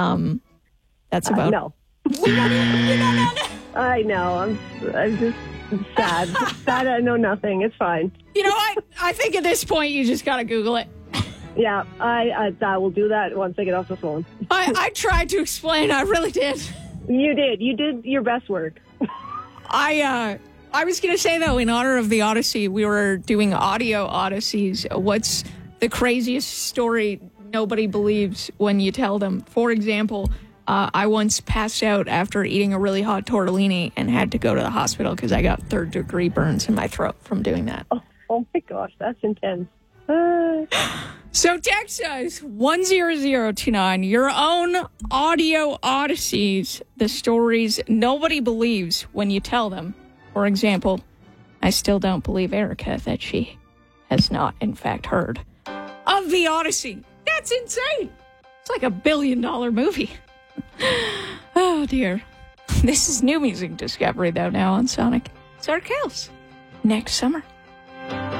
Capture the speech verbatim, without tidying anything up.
Um, that's Uh, about no. You don't even, you don't know. I know. I'm, I'm just sad. Sad I know nothing. It's fine. You know what? I think at this point you just got to Google it. Yeah, I, I I will do that once I get off the phone. I, I tried to explain. I really did. You did. You did your best work. I uh, I was going to say, though, in honor of the Odyssey, we were doing audio Odysseys. What's the craziest story nobody believes when you tell them? For example, uh, I once passed out after eating a really hot tortellini and had to go to the hospital because I got third-degree burns in my throat from doing that. Oh, oh my gosh, that's intense. Uh, So text us one zero zero two nine, your own audio Odysseys, the stories nobody believes when you tell them. For example, I still don't believe Erica that she has not, in fact, heard of the Odyssey. That's insane. It's like a billion dollar movie. Oh, dear. This is new music discovery, though, now on Sonic. It's our Chaos next summer.